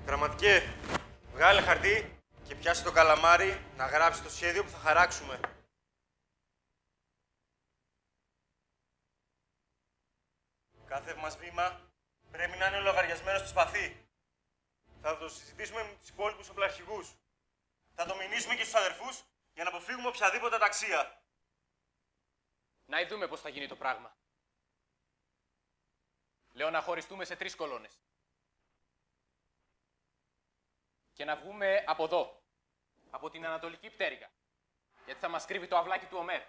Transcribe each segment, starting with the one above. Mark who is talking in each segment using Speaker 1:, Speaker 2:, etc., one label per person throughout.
Speaker 1: Γραμματικέ, βγάλε χαρτί και πιάσε το καλαμάρι να γράψει το σχέδιο που θα χαράξουμε. Κάθε μας βήμα πρέπει να είναι λογαριασμένο στο σπαθί. Θα το συζητήσουμε με τους υπόλοιπους οπλαρχηγούς. Θα το μηνύσουμε και στους αδερφούς για να αποφύγουμε οποιαδήποτε αταξία.
Speaker 2: Να δούμε πώς θα γίνει το πράγμα. Λέω να χωριστούμε σε 3 κολόνες. Και να βγούμε από εδώ, από την ανατολική πτέρυγα. Γιατί θα μας κρύβει το αυλάκι του Ομέρ.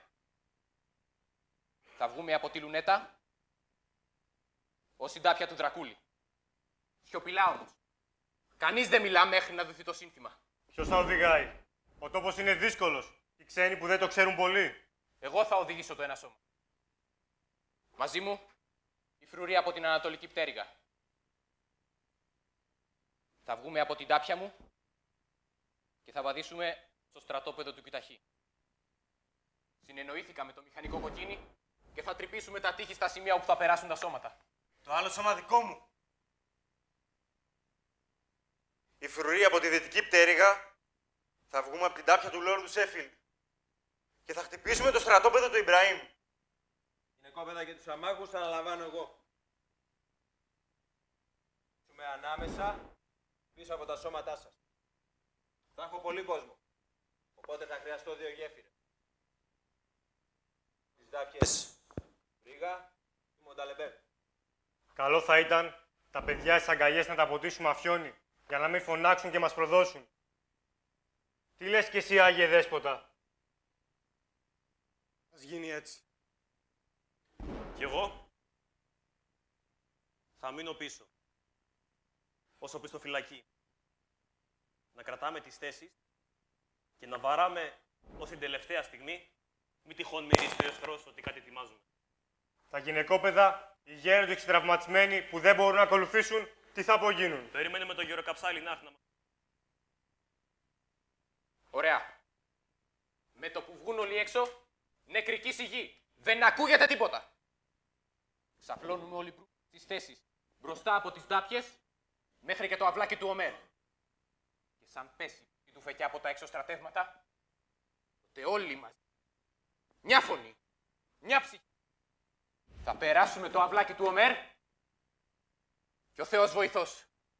Speaker 2: Θα βγούμε από τη Λουνέτα ως συντάπια του Δρακούλη. Σιωπηλά όμως. Κανείς δεν μιλά μέχρι να δοθεί το σύνθημα.
Speaker 1: Ποιος θα οδηγάει? Ο τόπος είναι δύσκολος. Οι ξένοι που δεν το ξέρουν πολύ.
Speaker 2: Εγώ θα οδηγήσω το ένα σώμα. Μαζί μου, η φρουρή από την ανατολική πτέρυγα. Θα βγούμε από την τάπια μου και θα βαδίσουμε στο στρατόπεδο του Κιταχή. Συνεννοήθηκα με το μηχανικό κοκκίνι και θα τρυπήσουμε τα τείχη στα σημεία όπου θα περάσουν τα σώματα.
Speaker 1: Το άλλο σώμα δικό μου. Η φρουρή από τη δυτική πτέρυγα θα βγούμε από την τάπια του Λόρδου Σέφιλντ και θα χτυπήσουμε το στρατόπεδο του Ιμπραήμ.
Speaker 3: Γυναικόπαιδα και τους αμάχους θα αναλαμβάνω εγώ. Είμαι ανάμεσα πίσω από τα σώματά σας. Θα έχω πολύ κόσμο, οπότε θα χρειαστώ 2 γέφυρες. Τις δάπιες Ρίγα και Μονταλεμπέρ.
Speaker 1: Καλό θα ήταν τα παιδιά στις αγκαλιές να τα ποτίσουμε αφιόνι για να μην φωνάξουν και μας προδώσουν. Τι λες κι εσύ, Άγιε Δέσποτα?
Speaker 3: Ας γίνει έτσι.
Speaker 4: Κι εγώ θα μείνω πίσω. Όσο πει στο φυλακή. Να κρατάμε τις θέσεις και να βαράμε ως την τελευταία στιγμή, μην τυχόν μυρίσει ο εχθρός ότι κάτι ετοιμάζουμε.
Speaker 1: Τα γυναικόπαιδα, οι γέροντες και οι τραυματισμένοι που δεν μπορούν να ακολουθήσουν, τι θα απογίνουν?
Speaker 4: Περίμενε με τον γεροκαψάλι να έρθει να μας.
Speaker 2: Ωραία. Με το που βγουν όλοι έξω, νεκρική σιγή. Δεν ακούγεται τίποτα. Ξαπλώνουμε όλοι τις θέσεις μπροστά από τις ντάπιες μέχρι και το αυλάκι του Ομέρ. Και σαν πέσει η τουφεκιά από τα έξω στρατεύματα, τότε όλοι μαζί, μια φωνή, μια ψυχή, θα περάσουμε το αυλάκι του Ομέρ και ο Θεός βοηθός.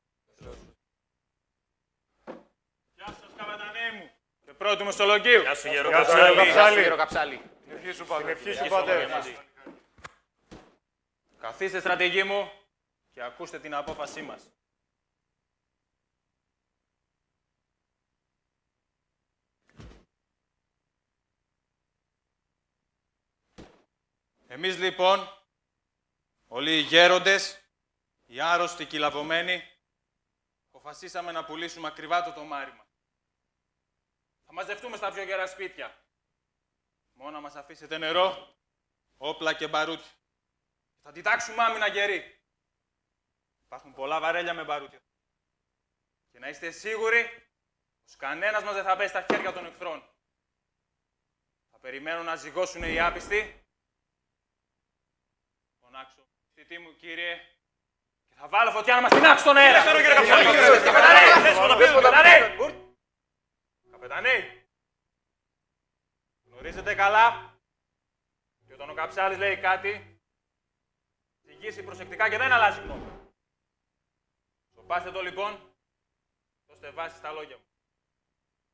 Speaker 3: Γεια σας, καπετανέ μου. Και πρώτου μεσολογίου.
Speaker 4: Γεια σου,
Speaker 2: Γεροκαψάλι.
Speaker 3: Την ευχή σου,
Speaker 1: Την ευχή σου,
Speaker 3: πατέρα.
Speaker 1: πατέρα.
Speaker 3: Καθίστε, στρατηγοί μου, και ακούστε την απόφασή μας. Εμείς λοιπόν, όλοι οι γέροντες, οι άρρωστοι και οι λαβωμένοι, αποφασίσαμε να πουλήσουμε ακριβά το τομάρι μας. Θα μαζευτούμε στα πιο γερά σπίτια. Μόνο να μας αφήσετε νερό, όπλα και μπαρούτια. Θα διτάξουμε άμυνα γερή. Υπάρχουν πολλά βαρέλια με μπαρούτια. Και να είστε σίγουροι πως κανένας μας δεν θα πέσει στα χέρια των εχθρών. Θα περιμένουν να ζυγώσουν οι άπιστοι. Φωνάξω, θητή μου κύριε, και θα βάλω φωτιά να μας τεινάξει στον αέρα. Καπετανέ, γνωρίζετε καλά και όταν ο Καψάλης λέει κάτι, ζυγίσει προσεκτικά και δεν αλλάζει γνώμη. Σοπάστε το λοιπόν, δώστε βάση στα λόγια μου.